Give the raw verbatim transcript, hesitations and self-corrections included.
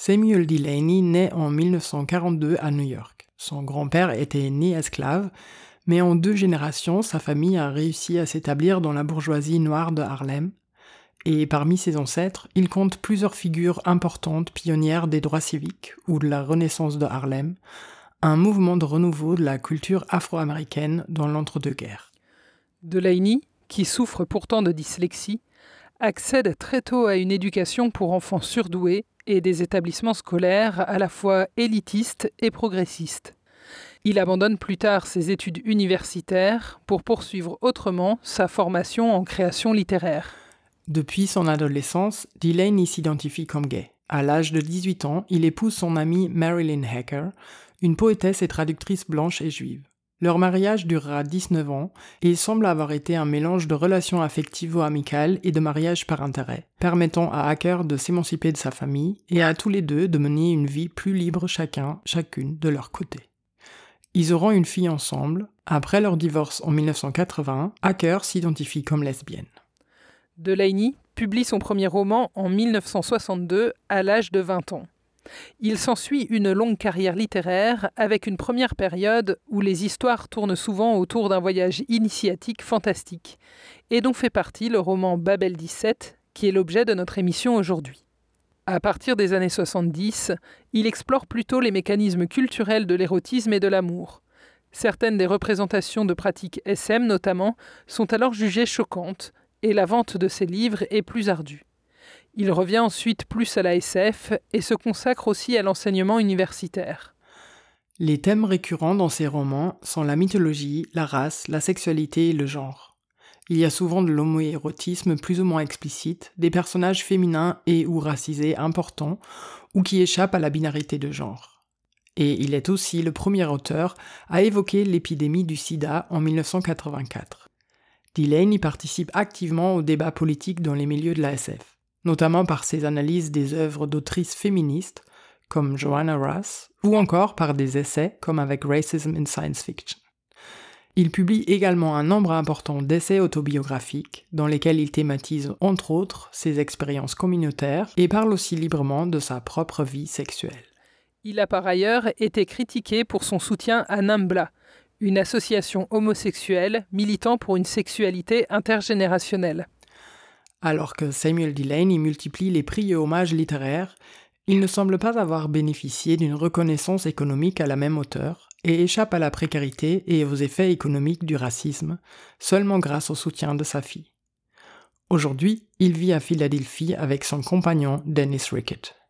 Samuel Delany naît en mille neuf cent quarante-deux à New York. Son grand-père était né esclave, mais en deux générations, sa famille a réussi à s'établir dans la bourgeoisie noire de Harlem. Et parmi ses ancêtres, il compte plusieurs figures importantes pionnières des droits civiques ou de la Renaissance de Harlem, un mouvement de renouveau de la culture afro-américaine dans l'entre-deux-guerres. Delany, qui souffre pourtant de dyslexie, accède très tôt à une éducation pour enfants surdoués et des établissements scolaires à la fois élitistes et progressistes. Il abandonne plus tard ses études universitaires pour poursuivre autrement sa formation en création littéraire. Depuis son adolescence, Delany s'identifie comme gay. À l'âge de dix-huit ans, il épouse son amie Marilyn Hacker, une poétesse et traductrice blanche et juive. Leur mariage durera dix-neuf ans et semble avoir été un mélange de relations affectivo-amicales et de mariage par intérêt, permettant à Hacker de s'émanciper de sa famille et à tous les deux de mener une vie plus libre chacun, chacune de leur côté. Ils auront une fille ensemble. Après leur divorce en mille neuf cent quatre-vingts, Hacker s'identifie comme lesbienne. Delany publie son premier roman en mille neuf cent soixante-deux à l'âge de vingt ans. Il s'ensuit une longue carrière littéraire avec une première période où les histoires tournent souvent autour d'un voyage initiatique fantastique et dont fait partie le roman Babel dix-sept qui est l'objet de notre émission aujourd'hui. À partir des années soixante-dix, il explore plutôt les mécanismes culturels de l'érotisme et de l'amour. Certaines des représentations de pratiques S M notamment sont alors jugées choquantes et la vente de ses livres est plus ardue. Il revient ensuite plus à la S F et se consacre aussi à l'enseignement universitaire. Les thèmes récurrents dans ses romans sont la mythologie, la race, la sexualité et le genre. Il y a souvent de l'homoérotisme plus ou moins explicite, des personnages féminins et ou racisés importants ou qui échappent à la binarité de genre. Et il est aussi le premier auteur à évoquer l'épidémie du sida en mille neuf cent quatre-vingt-quatre. Delany participe activement au débat politique dans les milieux de la S F, notamment par ses analyses des œuvres d'autrices féministes, comme Joanna Russ, ou encore par des essais, comme avec Racism in Science Fiction. Il publie également un nombre important d'essais autobiographiques, dans lesquels il thématise entre autres ses expériences communautaires et parle aussi librement de sa propre vie sexuelle. Il a par ailleurs été critiqué pour son soutien à NAMBLA, une association homosexuelle militant pour une sexualité intergénérationnelle. Alors que Samuel Delany multiplie les prix et hommages littéraires, il ne semble pas avoir bénéficié d'une reconnaissance économique à la même hauteur et échappe à la précarité et aux effets économiques du racisme, seulement grâce au soutien de sa fille. Aujourd'hui, il vit à Philadelphie avec son compagnon Dennis Rickett.